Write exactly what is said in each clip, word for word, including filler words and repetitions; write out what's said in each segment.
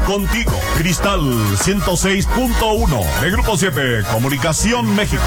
contigo. Cristal ciento seis punto uno de Grupo siete, Comunicación México.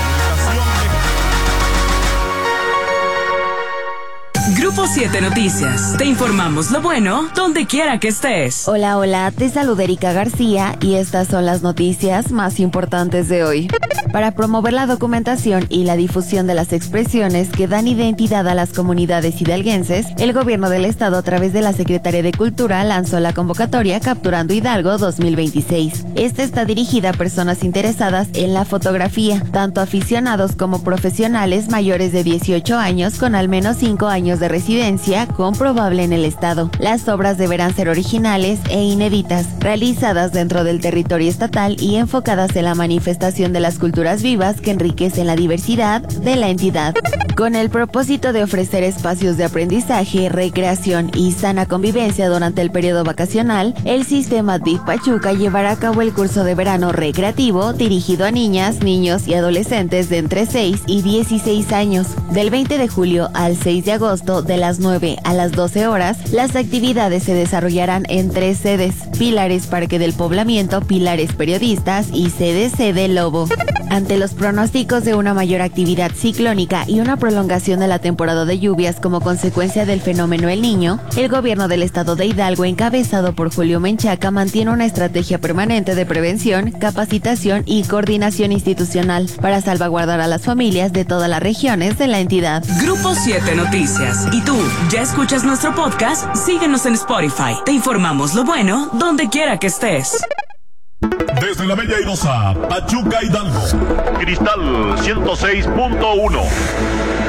Grupo siete Noticias. Te informamos lo bueno donde quiera que estés. Hola, hola, te saluda Erika García y estas son las noticias más importantes de hoy. Para promover la documentación y la difusión de las expresiones que dan identidad a las comunidades hidalguenses, el gobierno del estado a través de la Secretaría de Cultura lanzó la convocatoria Capturando Hidalgo dos mil veintiséis. Esta está dirigida a personas interesadas en la fotografía, tanto aficionados como profesionales mayores de dieciocho años con al menos cinco años de residencia comprobable en el estado. Las obras deberán ser originales e inéditas, realizadas dentro del territorio estatal y enfocadas en la manifestación de las culturas vivas que enriquecen la diversidad de la entidad. Con el propósito de ofrecer espacios de aprendizaje, recreación y sana convivencia durante el periodo vacacional, el sistema D I F Pachuca llevará a cabo el curso de verano recreativo dirigido a niñas, niños y adolescentes de entre seis y dieciséis años. Del veinte de julio al seis de agosto, de las nueve a las doce horas, las actividades se desarrollarán en tres sedes: Pilares Parque del Poblamiento, Pilares Periodistas y sede Sede Lobo. Ante los pronósticos de una mayor actividad ciclónica y una prolongación de la temporada de lluvias como consecuencia del fenómeno El Niño, el gobierno del estado de Hidalgo, encabezado por Julio Menchaca, mantiene una estrategia permanente de prevención, capacitación y coordinación institucional para salvaguardar a las familias de todas las regiones de la entidad. Grupo siete Noticias. ¿Y tú, ya escuchas nuestro podcast? Síguenos en Spotify. Te informamos lo bueno donde quiera que estés. Desde la bella airosa Pachuca, Hidalgo, Cristal ciento seis punto uno.